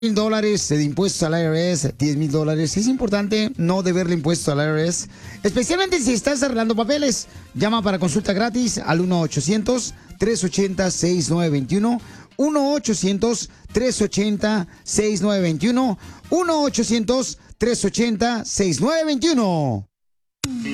$10,000 de impuestos al IRS, $10,000. Es importante no deberle impuestos al IRS, especialmente si estás arreglando papeles. Llama para consulta gratis al 1-800-380-6921. 1-800-380-6921. 1-800-380-6921.